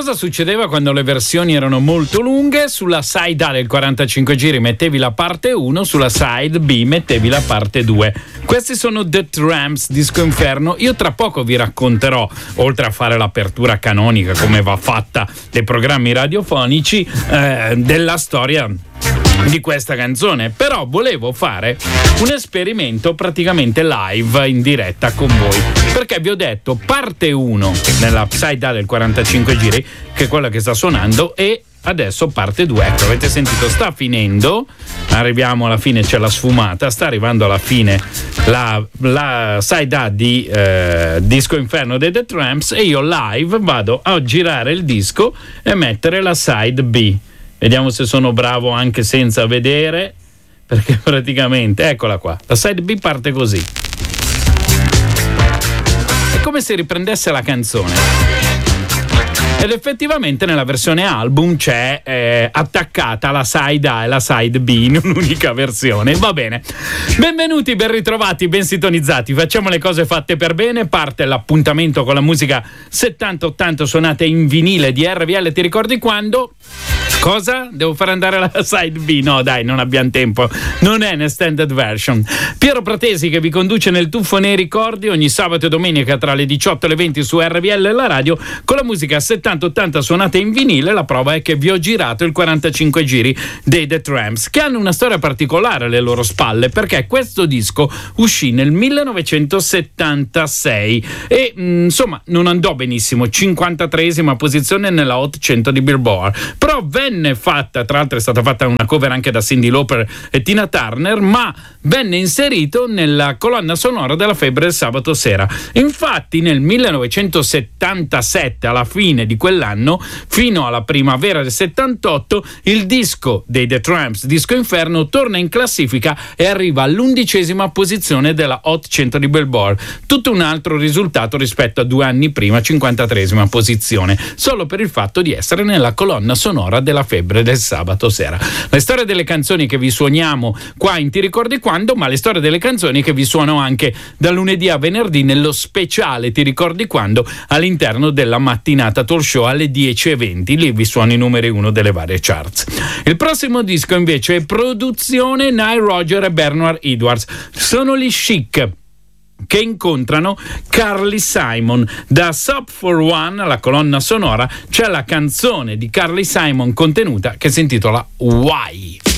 Cosa succedeva quando le versioni erano molto lunghe? Sulla side A del 45 giri mettevi la parte 1, sulla side B mettevi la parte 2. Questi sono The Tramps, Disco Inferno. Io tra poco vi racconterò, oltre a fare l'apertura canonica come va fatta dei programmi radiofonici, della storia di questa canzone. Però volevo fare un esperimento praticamente live in diretta con voi, perché vi ho detto parte 1 nella side A del 45 giri, che è quella che sta suonando, e adesso parte 2. Ecco, avete sentito, sta finendo, arriviamo alla fine, c'è la sfumata, sta arrivando alla fine la side A di Disco Inferno dei The Tramps, e io live vado a girare il disco e mettere la side B. Vediamo se sono bravo anche senza vedere, perché praticamente, eccola qua, la side B parte così. È come se riprendesse la canzone. Ed effettivamente nella versione album c'è attaccata la side A e la side B in un'unica versione. Va bene, benvenuti, ben ritrovati, ben sintonizzati. Facciamo le cose fatte per bene. Parte l'appuntamento con la musica 70-80 suonate in vinile di RVL. Ti ricordi quando? Cosa? Devo far andare la side B? No dai, non abbiamo tempo, non è un'extended version. Piero Pratesi che vi conduce nel tuffo nei ricordi ogni sabato e domenica tra le 18 e le 20 su RVL e la radio con la musica 70-80 suonate in vinile. La prova è che vi ho girato il 45 giri dei The Tramps, che hanno una storia particolare alle loro spalle, perché questo disco uscì nel 1976 e insomma non andò benissimo, 53esima posizione nella Hot 100 di Billboard, però venne fatta, tra l'altro è stata fatta una cover anche da Cyndi Lauper e Tina Turner, ma venne inserito nella colonna sonora della febbre del sabato sera. Infatti nel 1977, alla fine di quell'anno, fino alla primavera del 78, il disco dei The Tramps, Disco Inferno, torna in classifica e arriva all'11ª posizione della Hot 100 di Billboard. Tutto un altro risultato rispetto a 2 anni prima, 53esima posizione, solo per il fatto di essere nella colonna sonora della febbre del sabato sera. Le storie delle canzoni che vi suoniamo qua in Ti ricordi quando, ma le storie delle canzoni che vi suono anche da lunedì a venerdì nello speciale Ti ricordi quando, all'interno della mattinata talk show alle 10:20. Lì vi suono i numeri 1 delle varie charts. Il prossimo disco invece è produzione Nile Rodgers e Bernard Edwards. Sono gli Chic che incontrano Carly Simon. Da Sub for One, la colonna sonora, c'è la canzone di Carly Simon contenuta che si intitola Why.